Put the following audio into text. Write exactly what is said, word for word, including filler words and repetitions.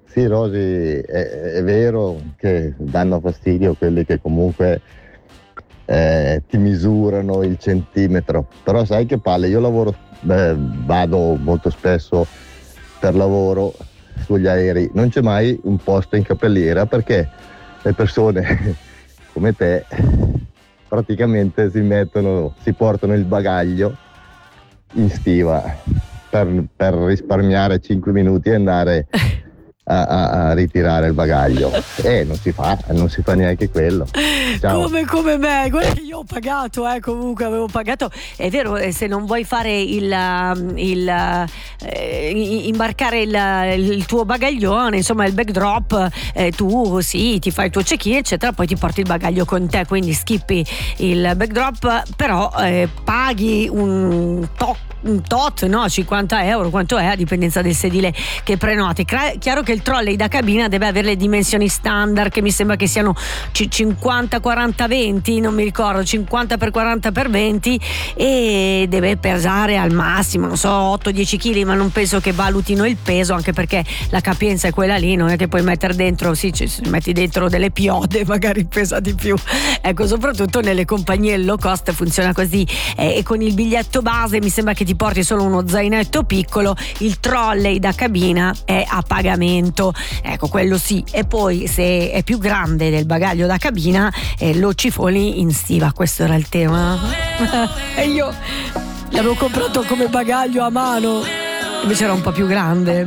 Sì, Rosy, è, è vero che danno fastidio quelli che comunque eh, ti misurano il centimetro, però sai che palle, io lavoro, beh, vado molto spesso per lavoro sugli aerei, non c'è mai un posto in capelliera perché le persone come te praticamente si mettono, si portano il bagaglio in stiva per, per risparmiare cinque minuti e andare A, a, a ritirare il bagaglio e eh, non si fa, non si fa neanche quello. Ciao. Come, come me, guarda che io ho pagato, eh, comunque avevo pagato. È vero, eh, se non vuoi fare il, il eh, imbarcare il, il tuo bagaglione, insomma il backdrop, eh, tu sì, ti fai il tuo check-in eccetera, poi ti porti il bagaglio con te, quindi skippi il backdrop, però eh, paghi un tocco un tot, no? cinquanta euro, quanto è a dipendenza del sedile che prenoti. Chiaro che il trolley da cabina deve avere le dimensioni standard, che mi sembra che siano cinquanta quaranta venti, non mi ricordo, cinquanta per quaranta per venti, e deve pesare al massimo, non so, otto dieci chili, ma non penso che valutino il peso, anche perché la capienza è quella lì, non è che puoi mettere dentro, sì, ci metti dentro delle piode, magari pesa di più. Ecco, soprattutto nelle compagnie low cost funziona così, e con il biglietto base mi sembra che ti porti solo uno zainetto piccolo, il trolley da cabina è a pagamento, ecco, quello sì, e poi se è più grande del bagaglio da cabina eh, lo cifoni in stiva. Questo era il tema. E io l'avevo comprato come bagaglio a mano, invece era un po' più grande.